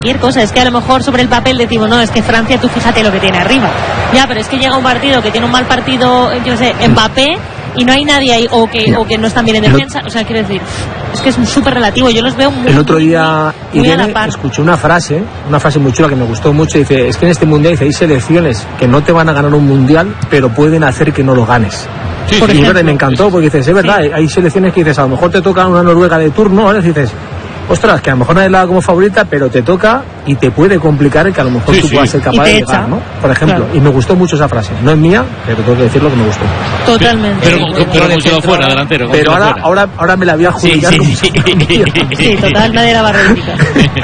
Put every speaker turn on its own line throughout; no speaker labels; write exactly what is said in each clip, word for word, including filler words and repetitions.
Cualquier cosa, es que a lo mejor sobre el papel decimos, no, es que Francia, tú fíjate lo que tiene arriba. Ya, pero es que llega un partido que tiene un mal partido, yo sé, Mbappé, y no hay nadie ahí, o que, o que no están bien en defensa. O sea, quiero decir, es que es súper relativo. Yo los veo muy.
El otro día,
muy, muy
Irene, escuché una frase, una frase muy chula que me gustó mucho. Dice: es que en este mundial, dice, hay selecciones que no te van a ganar un mundial, pero pueden hacer que no lo ganes. Sí, sí, y verdad, me encantó, porque dices, es verdad, sí. Hay selecciones que dices, a lo mejor te toca una Noruega de turno, ahora dices, ostras, que a lo mejor nadie la da como favorita, pero te toca y te puede complicar el que a lo mejor sí, tú sí. puedas ser capaz de llegar, ¿no? Por ejemplo, claro. Y me gustó mucho esa frase. No es mía, pero tengo que decirlo que me gustó.
Totalmente.
Pero, pero, pero, pero como quedó fuera, delantero.
Pero ahora,
fuera.
ahora, ahora me la voy a adjudicar.
Sí, sí,
como
sí.
Sí, total, nadie la va a reivindicar.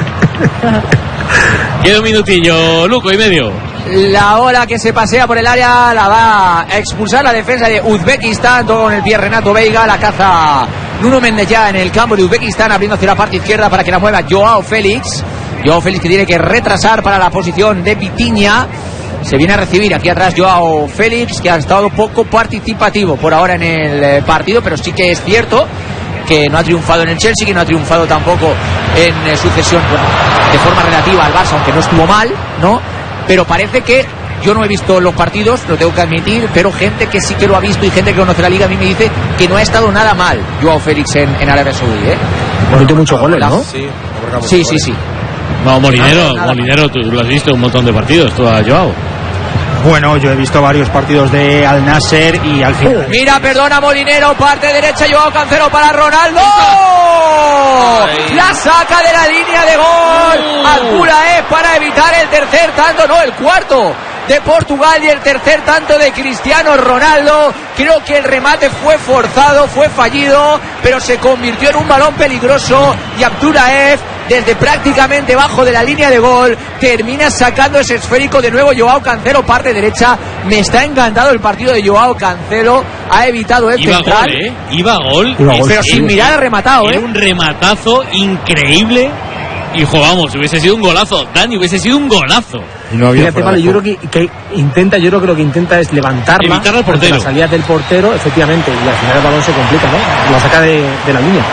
Queda un minutillo, Luco, y medio.
La ola que se pasea por el área la va a expulsar la defensa de Uzbekistán, todo con el pie Renato Veiga, la caza Nuno Méndez ya en el campo de Uzbekistán, abriendo hacia la parte izquierda para que la mueva Joao Félix. Joao Félix que tiene que retrasar para la posición de Vitinha. Se viene a recibir aquí atrás Joao Félix, que ha estado poco participativo por ahora en el partido, pero sí que es cierto que no ha triunfado en el Chelsea, que no ha triunfado tampoco en sucesión, bueno, de forma relativa al Barça, aunque no estuvo mal, ¿no? Pero parece que, yo no he visto los partidos, lo tengo que admitir, pero gente que sí que lo ha visto y gente que conoce la liga a mí me dice que no ha estado nada mal Joao Félix en, en Arabia Saudí, ¿eh?
Bonito muchos goles, ¿no?
Sí, sí, sí, sí.
No, Molinero, no, Molinero, tú lo has visto un montón de partidos, tú a Joao.
Bueno, yo he visto varios partidos de Al Nasser y al final...
Uh, mira, perdona Molinero, parte derecha, Joao Cancelo para Ronaldo. Ay. La saca de la línea de gol. Alcura es para evitar el tercer tanto, no, el cuarto de Portugal y el tercer tanto de Cristiano Ronaldo. Creo que el remate fue forzado, fue fallido, pero se convirtió en un balón peligroso y Abdulaev, desde prácticamente bajo de la línea de gol, termina sacando ese esférico de nuevo. Joao Cancelo, parte derecha. Me está encantado el partido de Joao Cancelo. Ha evitado el
Iba
central.
Gol, ¿eh? Iba gol.
Iba gol,
pero
sí,
sin
sí.
mirar ha rematado,
Era
¿eh?
un rematazo increíble. Y vamos, hubiese sido un golazo. Dani, hubiese sido un golazo.
Y no había Fíjate, vale, yo creo que, que intenta, yo creo que lo que intenta es levantarla,
evitar al portero.
La salida del portero, efectivamente, y al final el balón se complica, ¿no? La saca de, de la línea.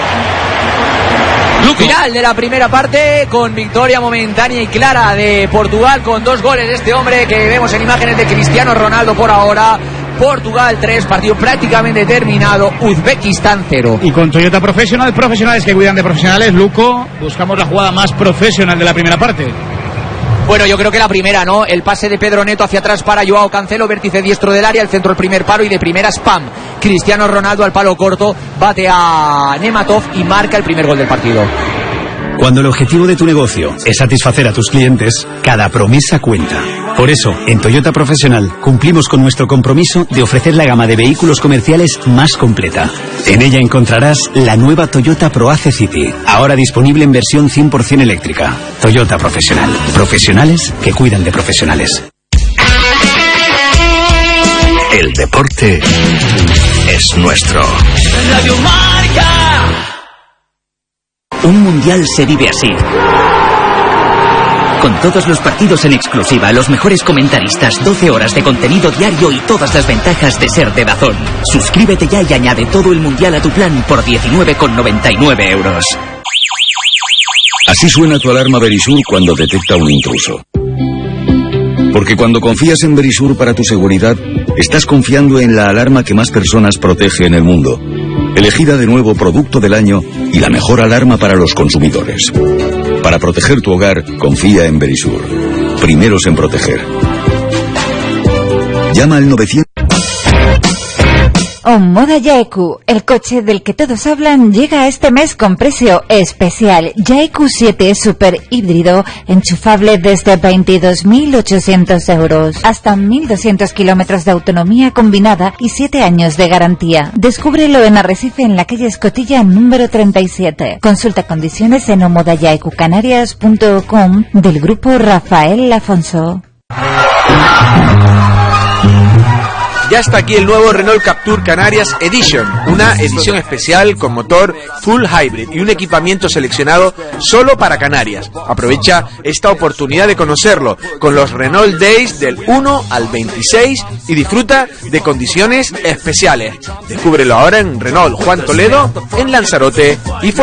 Luco. Final de la primera parte, con victoria momentánea y clara de Portugal, con dos goles de este hombre que vemos en imágenes de Cristiano Ronaldo por ahora. Portugal tres, partido prácticamente terminado. Uzbekistán cero.
Y con Toyota Professional, profesionales que cuidan de profesionales, Luco, buscamos la jugada más profesional de la primera parte.
Bueno, yo creo que la primera, ¿no? El pase de Pedro Neto hacia atrás para Joao Cancelo, vértice diestro del área, el centro el primer paro y de primera spam. Cristiano Ronaldo al palo corto, bate a Nematov y marca el primer gol del partido.
Cuando el objetivo de tu negocio es satisfacer a tus clientes, cada promesa cuenta. Por eso, en Toyota Professional cumplimos con nuestro compromiso de ofrecer la gama de vehículos comerciales más completa. En ella encontrarás la nueva Toyota ProAce City, ahora disponible en versión cien por ciento eléctrica. Toyota Professional. Profesionales que cuidan de profesionales.
El deporte es nuestro.
Radio Marca.
Un mundial se vive así. Con todos los partidos en exclusiva, los mejores comentaristas, doce horas de contenido diario y todas las ventajas de ser de DAZN. Suscríbete ya y añade todo el mundial a tu plan por diecinueve con noventa y nueve euros.
Así suena tu alarma Verisur cuando detecta un intruso. Porque cuando confías en Verisur para tu seguridad, estás confiando en la alarma que más personas protege en el mundo. Elegida de nuevo producto del año y la mejor alarma para los consumidores. Para proteger tu hogar, confía en Verisur. Primeros en proteger. Llama al novecientos.
Omoda Yaeku, el coche del que todos hablan, llega este mes con precio especial. Yaeku siete Super híbrido, enchufable desde veintidós mil ochocientos euros. Hasta mil doscientos kilómetros de autonomía combinada y siete años de garantía. Descúbrelo en Arrecife, en la calle Escotilla número treinta y siete. Consulta condiciones en omoda yaeku canarias punto com del grupo Rafael Afonso.
Ya está aquí el nuevo Renault Captur Canarias Edition, una edición especial con motor full hybrid y un equipamiento seleccionado solo para Canarias. Aprovecha esta oportunidad de conocerlo con los Renault Days del uno al veintiséis y disfruta de condiciones especiales. Descúbrelo ahora en Renault Juan Toledo, en Lanzarote y Fuente.